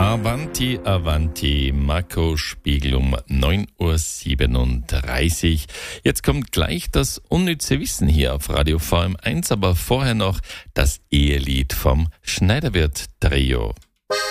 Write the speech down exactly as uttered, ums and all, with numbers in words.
Avanti, Avanti, Marco Spiegel um neun Uhr siebenunddreißig. Jetzt kommt gleich das unnütze Wissen hier auf Radio V M eins, aber vorher noch das Ehelied vom Schneiderwirt Trio.